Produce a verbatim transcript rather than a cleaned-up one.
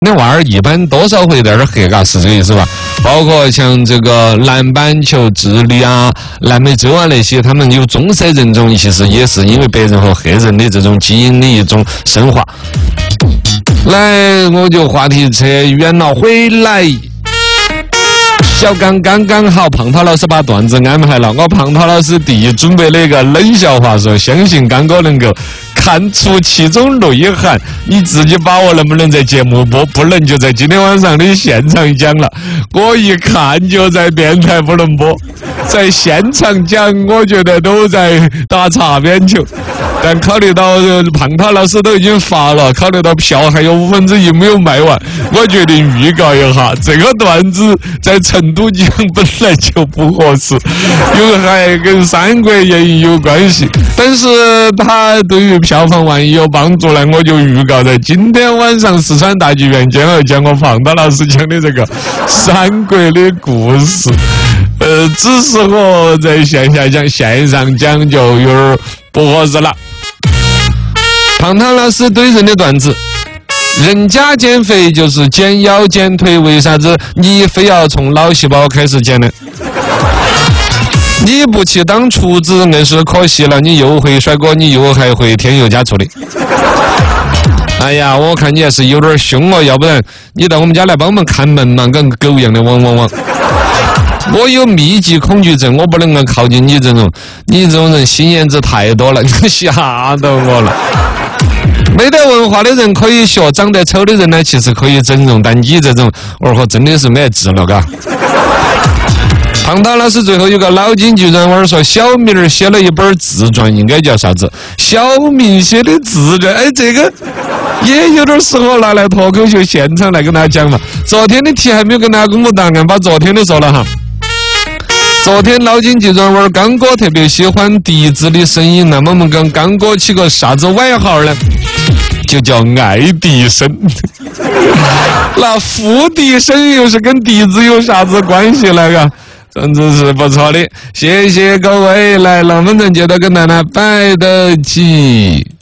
那娃儿一般多少会有点黑，嘎，是这个意思吧？包括像这个南半球、智利啊、南美洲啊那些，他们有棕色人种，其实也是因为白人和黑人的这种基因的一种深化。来，我就话题扯远了，回来。小刚刚刚好，胖涛老师把段子安排了。我胖涛老师第一准备了一个冷笑话，说相信刚哥能够看出其中内涵，你自己把握能不能在节目播，不能就在今天晚上的现场讲了。我一看就在电台不能播，在现场讲，我觉得都在打擦边球。但考虑到胖涛老师都已经发了，考虑到票还有五分之一没有卖完，我决定预告一下，这个段子在成都讲本来就不合适，又还跟《三国演义》有关系，但是它对于票房万一有帮助呢，我就预告在今天晚上四川大剧院将要讲我胖涛老师讲的这个三国的故事。呃，只适合在线下讲，线上讲就有点不合适了。胖涛老师对人的段子，人家减肥就是减腰减腿，为啥子你非要从脑细胞开始减呢？你不去当厨子硬是可惜了，你又会甩锅，你又还会添油加醋的。哎呀，我看你还是有点凶哦，要不然你到我们家来帮我们看门嘛，跟狗一样的汪汪汪。我有密集恐惧症，我不能够靠近你这种，你这种人心眼子太多了，你吓到我了。没得文化的人可以学，长得丑的人呢，其实可以整容，但你这种，哦豁，真的是没得治了，嘎。胖涛老师最后有个脑筋急转弯，说小明儿写了一本自传，应该叫啥子？小明写的自传，哎，这个也有点适合拿来脱口秀现场来跟大家讲嘛。昨天的题还没有跟大家公布答案，把昨天的说了哈。昨天脑筋急转弯，刚哥特别喜欢笛子的声音，那么我们跟刚哥起个啥子外号呢？就叫爱笛声。那付笛声又是跟笛子有啥子关系来个？真的是不错的，谢谢各位，来，两分钟接着跟大家摆得起。